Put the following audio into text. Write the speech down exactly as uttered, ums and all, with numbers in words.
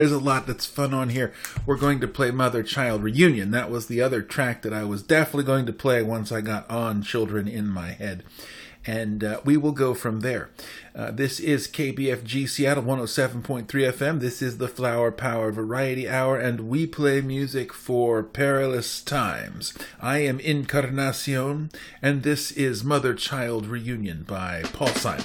There's a lot that's fun on here. We're going to play Mother Child Reunion. That was the other track that I was definitely going to play once I got on Children in my head. And uh, we will go from there. Uh, this is K B F G Seattle one oh seven point three F M. This is the Flower Power Variety Hour, and we play music for perilous times. I am Encarnacion, and this is Mother Child Reunion by Paul Simon.